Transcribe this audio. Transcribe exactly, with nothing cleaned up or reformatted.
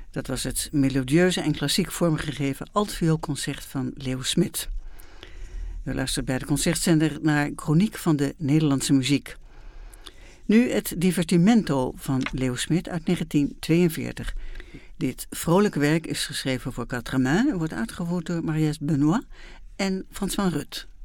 Dat was het melodieuze en klassiek vormgegeven altvioolconcert van Leo Smit. U luistert bij de Concertzender naar Chroniek van de Nederlandse muziek. Nu het Divertimento van Leo Smit uit negentien tweeënveertig. Dit vrolijke werk is geschreven voor quatre mains en wordt uitgevoerd door Marius Benoit en Frans van Rutt.